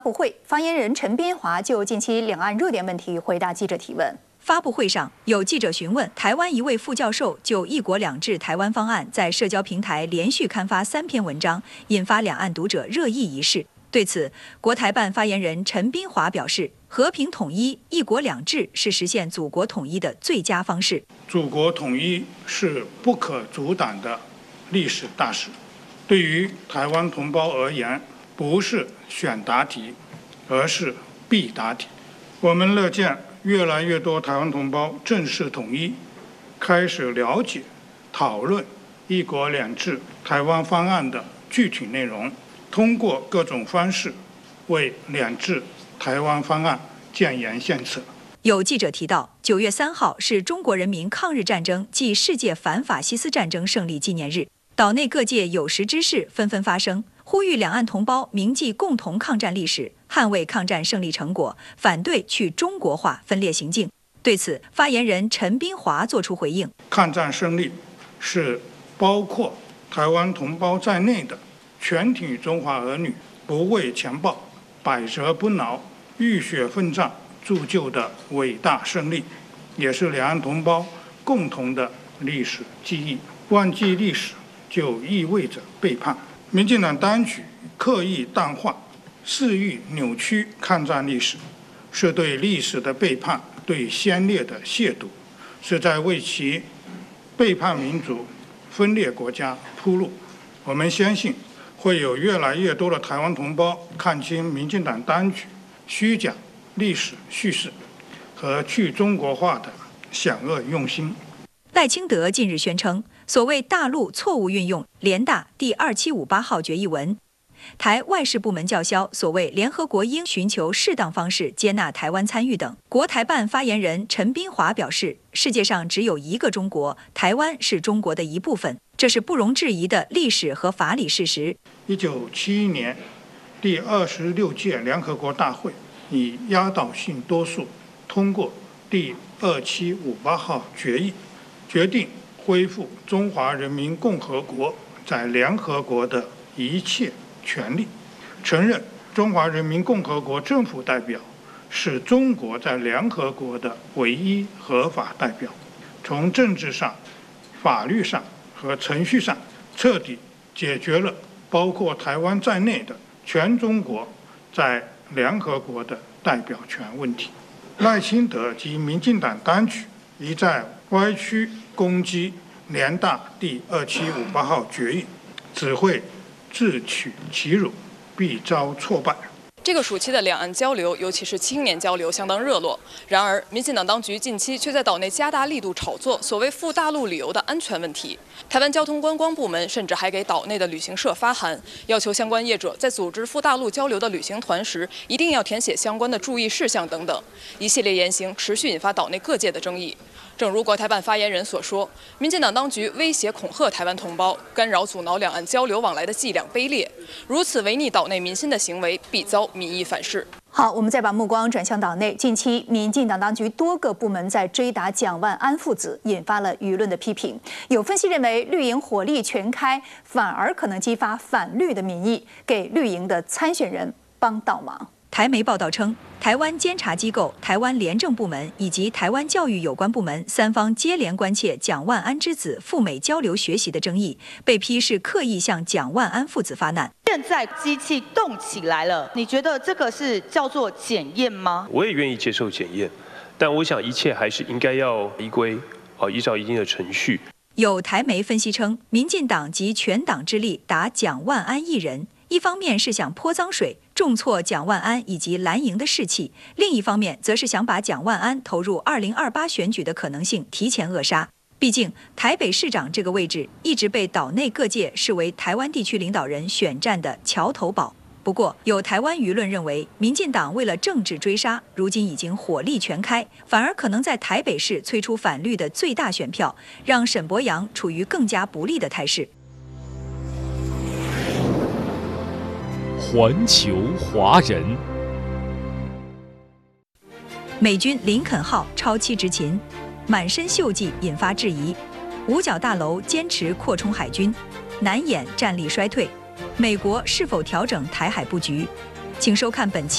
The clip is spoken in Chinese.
布会发言人陈斌华就近期两岸热点问题回答记者提问。 发布会上，有记者询问台湾一位副教授就"一国两制"台湾方案在社交平台连续刊发3篇文章，引发两岸读者热议一事。对此，国台办发言人陈斌华表示，和平统一、一国两制是实现祖国统一的最佳方式。 祖国统一是不可阻挡的历史大事，对于台湾同胞而言，不是选答题，而是必答题。我们乐见越来越多台湾同胞正式统一，开始了解、讨论"一国两制"台湾方案的具体内容，通过各种方式为两制台湾方案建言献策。 有记者提到，9月3号是中国人民抗日战争暨世界反法西斯战争胜利纪念日，岛内各界有识之士纷纷发声，呼吁两岸同胞铭记共同抗战历史，捍卫抗战胜利成果，反对去中国化分裂行径。对此，发言人陈斌华作出回应： 抗战胜利是包括台湾同胞在内的全体中华儿女不畏强暴、百折不挠、浴血奋战铸就的伟大胜利，也是两岸同胞共同的历史记忆。忘记历史就意味着背叛。民进党当局刻意淡化、肆意扭曲抗战历史，是对历史的背叛，对先烈的亵渎，是在为其背叛民族、分裂国家铺路。我们相信，会有越来越多的台湾同胞看清民进党当局虚假历史叙事和去中国化的险恶用心。 赖清德近日宣称，所谓大陆错误运用联大第2758号决议文，台外事部门叫嚣所谓联合国应寻求适当方式接纳台湾参与等。国台办发言人陈斌华表示，世界上只有一个中国，台湾是中国的一部分，这是不容置疑的历史和法理事实。 1971年第26届联合国大会以压倒性多数通过第2758号决议，决定恢复中华人民共和国在联合国的一切权利，承认中华人民共和国政府代表是中国在联合国的唯一合法代表，从政治上、法律上和程序上彻底解决了包括台湾在内的全中国在联合国的代表权问题。赖清德及民进党当局一再歪曲攻击联大第2758号决议，只会自取其辱，必遭挫败。 这个暑期的两岸交流，尤其是青年交流，相当热络。然而，民进党当局近期却在岛内加大力度炒作所谓赴大陆旅游的安全问题。台湾交通观光部门甚至还给岛内的旅行社发函，要求相关业者在组织赴大陆交流的旅行团时，一定要填写相关的注意事项等等。一系列言行持续引发岛内各界的争议。正如国台办发言人所说，民进党当局威胁恐吓台湾同胞，干扰阻挠两岸交流往来的伎俩卑劣，如此违逆岛内民心的行为，必遭民意反噬。 好，我们再把目光转向岛内。近期，民进党当局多个部门在追打蒋万安父子，引发了舆论的批评。有分析认为，绿营火力全开，反而可能激发反绿的民意，给绿营的参选人帮倒忙。 台媒报道称，台湾监察机构、台湾廉政部门以及台湾教育有关部门3方接连关切蒋万安之子赴美交流学习的争议，被批是刻意向蒋万安父子发难。 现在机器动起来了，你觉得这个是叫做检验吗？ 我也愿意接受检验，但我想一切还是应该要依照一定的程序。 有台媒分析称，民进党集全党之力打蒋万安一人，一方面是想泼脏水，重挫蒋万安以及蓝营的士气；另一方面，则是想把蒋万安投入2028选举的可能性提前扼杀。毕竟，台北市长这个位置一直被岛内各界视为台湾地区领导人选战的桥头堡。不过，有台湾舆论认为，民进党为了政治追杀，如今已经火力全开，反而可能在台北市催出反绿的最大选票，让沈伯洋处于更加不利的态势。 环球华人， 美军林肯号超期执勤，满身锈迹引发质疑；五角大楼坚持扩充海军，难掩战力衰退。美国是否调整台海布局？请收看本期。